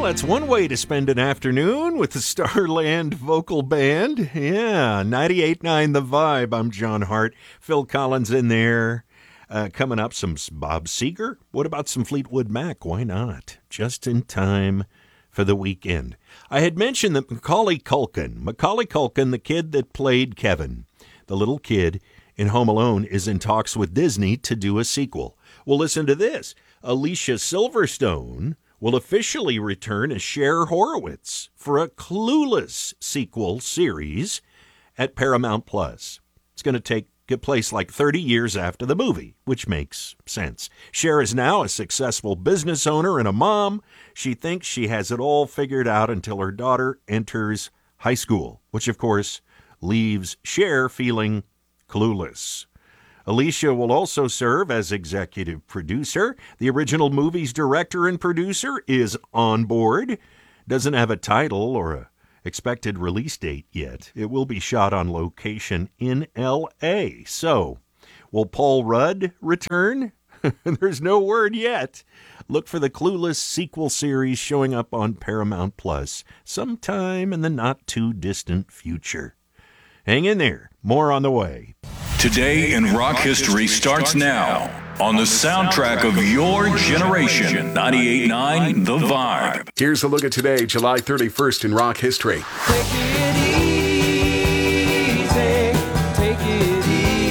Well, that's one way to spend an afternoon with the Starland Vocal Band. Yeah, 98.9 The Vibe. I'm John Hart. Phil Collins in there. Coming up, some Bob Seger. What about some Fleetwood Mac? Why not? Just in time for the weekend. I had mentioned that Macaulay Culkin, the kid that played Kevin, the little kid in Home Alone, is in talks with Disney to do a sequel. Well, listen to this. Alicia Silverstone will officially return as Cher Horowitz for a Clueless sequel series at Paramount Plus. It's going to take place like 30 years after the movie, which makes sense. Cher is now a successful business owner and a mom. She thinks she has it all figured out until her daughter enters high school, which of course leaves Cher feeling clueless. Alicia will also serve as executive producer. The original movie's director and producer is on board. Doesn't have a title or a expected release date yet. It will be shot on location in L.A. So, will Paul Rudd return? There's no word yet. Look for the Clueless sequel series showing up on Paramount Plus sometime in the not-too-distant future. Hang in there. More on the way. Today in Rock History starts now on the soundtrack of your generation. 98.9 The Vibe. Here's a look at today, July 31st in rock history. Take it easy, take it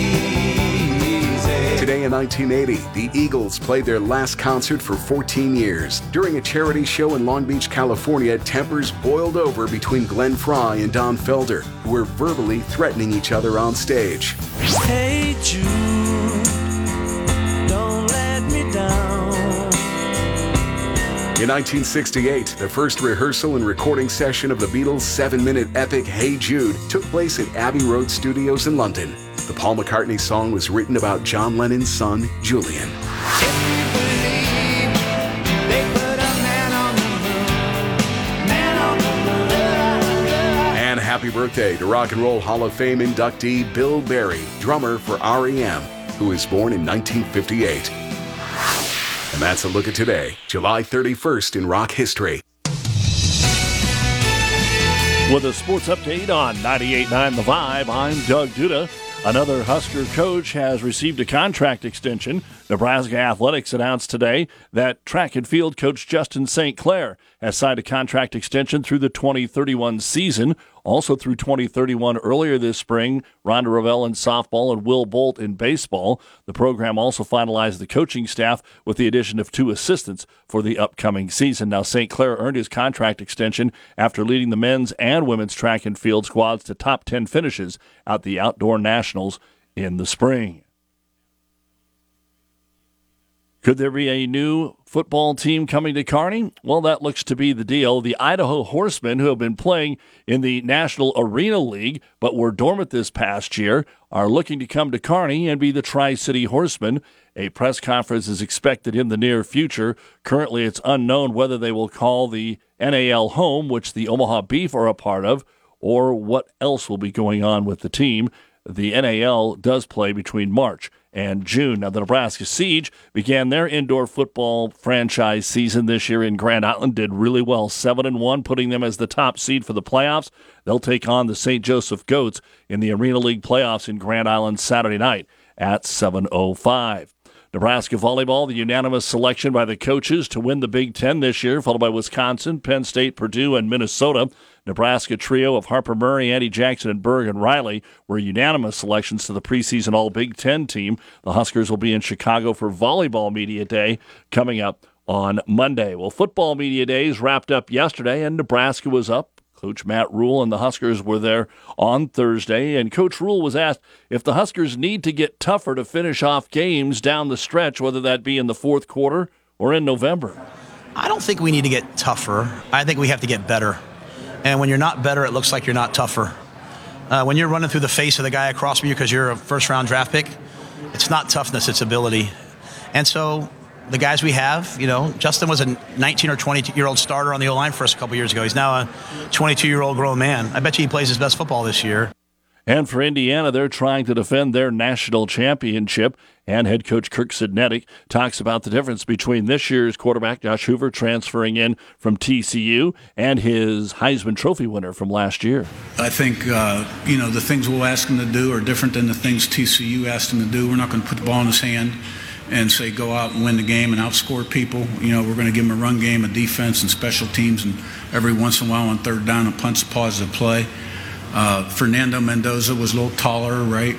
easy. Today in 1980, the Eagles played their last concert for 14 years. During a charity show in Long Beach, California, tempers boiled over between Glenn Fry and Don Felder, who were verbally threatening each other on stage. Hey Jude, don't let me down. In 1968, the first rehearsal and recording session of the Beatles' 7-minute epic Hey Jude took place at Abbey Road Studios in London. The Paul McCartney song was written about John Lennon's son, Julian. And happy birthday to Rock and Roll Hall of Fame inductee Bill Berry, drummer for R.E.M., who was born in 1958. And that's a look at today, July 31st in rock history. With a sports update on 98.9 The Vibe, I'm Doug Duda. Another Husker coach has received a contract extension. Nebraska Athletics announced today that track and field coach Justin St. Clair has signed a contract extension through the 2031 season, also through 2031 earlier this spring. Rhonda Revelle in softball and Will Bolt in baseball. The program also finalized the coaching staff with the addition of 2 assistants for the upcoming season. Now, St. Clair earned his contract extension after leading the men's and women's track and field squads to top 10 finishes at the Outdoor Nationals in the spring. Could there be a new football team coming to Kearney? Well, that looks to be the deal. The Idaho Horsemen, who have been playing in the National Arena League but were dormant this past year, are looking to come to Kearney and be the Tri-City Horsemen. A press conference is expected in the near future. Currently, it's unknown whether they will call the NAL home, which the Omaha Beef are a part of, or what else will be going on with the team. The NAL does play between March and June. Now, the Nebraska Siege began their indoor football franchise season this year in Grand Island, did really well, 7-1, putting them as the top seed for the playoffs. They'll take on the St. Joseph Goats in the Arena League playoffs in Grand Island Saturday night at 7:05. Nebraska volleyball, the unanimous selection by the coaches to win the Big Ten this year, followed by Wisconsin, Penn State, Purdue, and Minnesota. Nebraska trio of Harper Murray, Andy Jackson, and Berg and Riley were unanimous selections to the preseason All-Big Ten team. The Huskers will be in Chicago for Volleyball Media Day coming up on Monday. Well, Football Media Days wrapped up yesterday, and Nebraska was up. Coach Matt Rule and the Huskers were there on Thursday, and Coach Rule was asked if the Huskers need to get tougher to finish off games down the stretch, whether that be in the fourth quarter or in November. I don't think we need to get tougher. I think we have to get better. And when you're not better, it looks like you're not tougher. When you're running through the face of the guy across from you because you're a first-round draft pick, it's not toughness, it's ability. And so the guys we have, Justin was a 19 or 20-year-old starter on the O-line for us a couple years ago. He's now a 22-year-old grown man. I bet you he plays his best football this year. And for Indiana, they're trying to defend their national championship. And head coach Kirk Sidnettic talks about the difference between this year's quarterback, Josh Hoover, transferring in from TCU, and his Heisman Trophy winner from last year. I think, the things we'll ask him to do are different than the things TCU asked him to do. We're not going to put the ball in his hand and say go out and win the game and outscore people. We're going to give him a run game, a defense, and special teams, and every once in a while on third down, a punch, positive play. Fernando Mendoza was a little taller, right?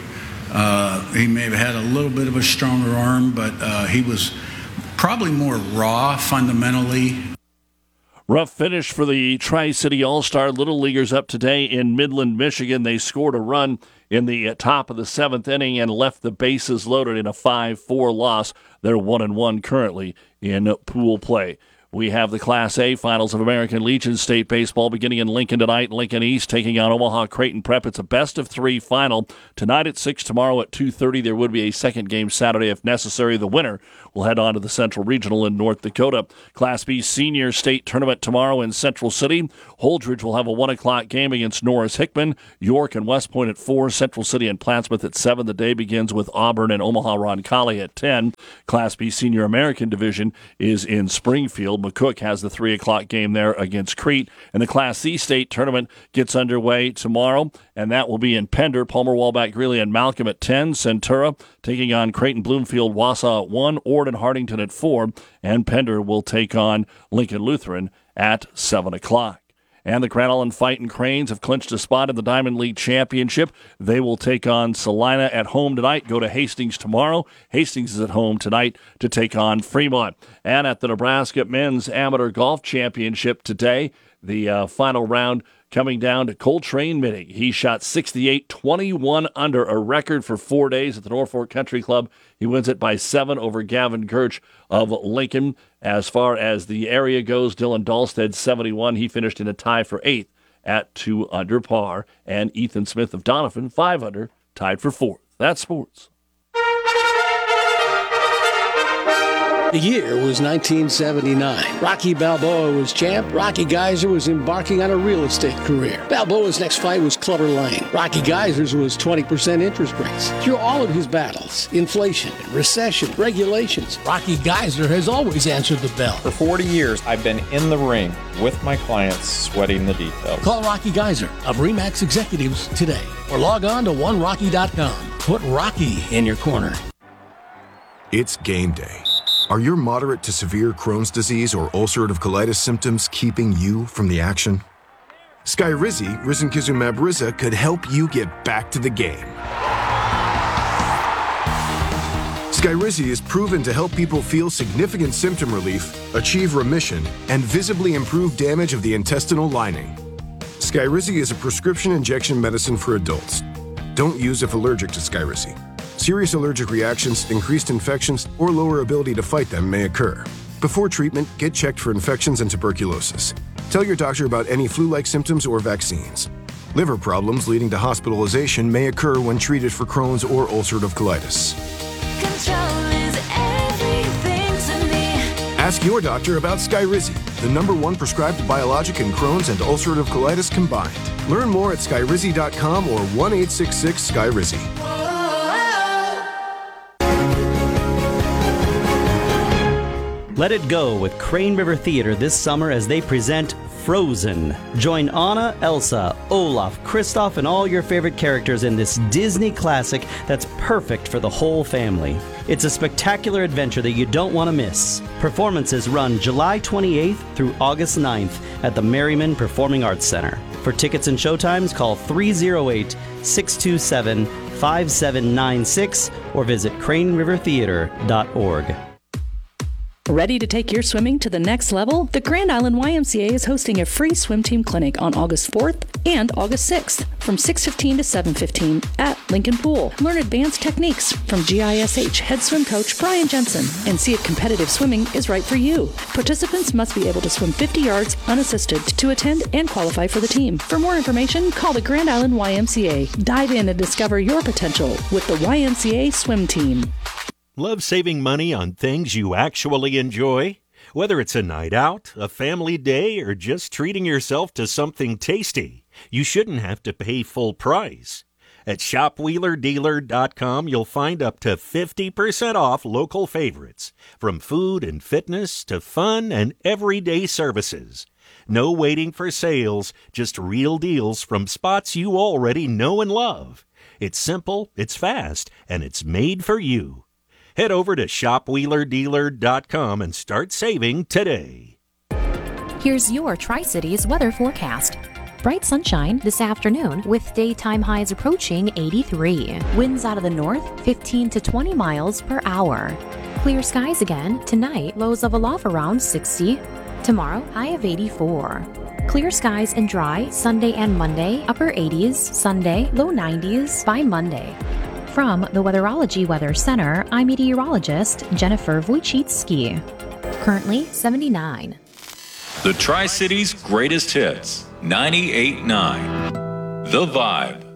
He may have had a little bit of a stronger arm, but he was probably more raw fundamentally. Rough finish for the Tri-City All-Star Little Leaguers up today in Midland, Michigan. They scored a run in the top of the seventh inning and left the bases loaded in a 5-4 loss. They're 1-1 currently in pool play. We have the Class A Finals of American Legion State Baseball beginning in Lincoln tonight. Lincoln East taking on Omaha Creighton Prep. It's a best-of-3 final. Tonight at 6, tomorrow at 2:30. There would be a second game Saturday if necessary. The winner will head on to the Central Regional in North Dakota. Class B Senior State Tournament tomorrow in Central City. Holdridge will have a 1 o'clock game against Norris Hickman. York and West Point at 4. Central City and Plattsmouth at 7. The day begins with Auburn and Omaha Roncalli at 10. Class B Senior American Division is in Springfield. McCook has the 3 o'clock game there against Crete. And the Class C State Tournament gets underway tomorrow, and that will be in Pender. Palmer, Walbach, Greeley, and Malcolm at 10. Centura taking on Creighton, Bloomfield, Wausau at 1. Ord and Hartington at 4. And Pender will take on Lincoln Lutheran at 7 o'clock. And the Grand Island Fighting Cranes have clinched a spot in the Diamond League Championship. They will take on Salina at home tonight, go to Hastings tomorrow. Hastings is at home tonight to take on Fremont. And at the Nebraska Men's Amateur Golf Championship today, the final round coming down to Coltrane Minnie. He shot 68, 21 under, a record for 4 days at the Norfolk Country Club. He wins it by 7 over Gavin Kirch of Lincoln. As far as the area goes, Dylan Dahlstead, 71. He finished in a tie for 8th at 2 under par. And Ethan Smith of Donovan, 5 under, tied for 4th. That's sports. The year was 1979. Rocky Balboa was champ. Rocky Geyser was embarking on a real estate career. Balboa's next fight was Clubber Lang. Rocky Geyser's was 20% interest rates. Through all of his battles, inflation, recession, regulations, Rocky Geyser has always answered the bell. For 40 years, I've been in the ring with my clients, sweating the details. Call Rocky Geyser of RE/MAX Executives today or log on to onerocky.com. Put Rocky in your corner. It's game day. Are your moderate to severe Crohn's disease or ulcerative colitis symptoms keeping you from the action? Skyrizi, risankizumab Riza, could help you get back to the game. Skyrizi is proven to help people feel significant symptom relief, achieve remission, and visibly improve damage of the intestinal lining. Skyrizi is a prescription injection medicine for adults. Don't use if allergic to Skyrizi. Serious allergic reactions, increased infections, or lower ability to fight them may occur. Before treatment, get checked for infections and tuberculosis. Tell your doctor about any flu-like symptoms or vaccines. Liver problems leading to hospitalization may occur when treated for Crohn's or ulcerative colitis. Control is everything to me. Ask your doctor about Skyrizi, the #1 prescribed biologic in Crohn's and ulcerative colitis combined. Learn more at skyrizi.com or 1-866-SKYRIZI. Let it go with Crane River Theater this summer as they present Frozen. Join Anna, Elsa, Olaf, Kristoff, and all your favorite characters in this Disney classic that's perfect for the whole family. It's a spectacular adventure that you don't want to miss. Performances run July 28th through August 9th at the Merriman Performing Arts Center. For tickets and showtimes, call 308-627-5796 or visit cranerivertheater.org. Ready to take your swimming to the next level? The Grand Island YMCA is hosting a free swim team clinic on August 4th and August 6th from 6:15 to 7:15 at Lincoln Pool. Learn advanced techniques from GISH head swim coach Brian Jensen and see if competitive swimming is right for you. Participants must be able to swim 50 yards unassisted to attend and qualify for the team. For more information, call the Grand Island YMCA. Dive in and discover your potential with the YMCA swim team. Love saving money on things you actually enjoy? Whether it's a night out, a family day, or just treating yourself to something tasty, you shouldn't have to pay full price. At shopwheelerdealer.com, you'll find up to 50% off local favorites, from food and fitness to fun and everyday services. No waiting for sales, just real deals from spots you already know and love. It's simple, it's fast, and it's made for you. Head over to shopwheelerdealer.com and start saving today. Here's your Tri-Cities weather forecast. Bright sunshine this afternoon with daytime highs approaching 83. Winds out of the north 15 to 20 miles per hour. Clear skies again tonight, lows of a low around 60. Tomorrow, high of 84. Clear skies and dry Sunday and Monday, upper 80s. Sunday, low 90s by Monday. From the Weatherology Weather Center, I'm meteorologist Jennifer Wojcicki. Currently 79. The Tri-Cities greatest hits, 98.9. The Vibe.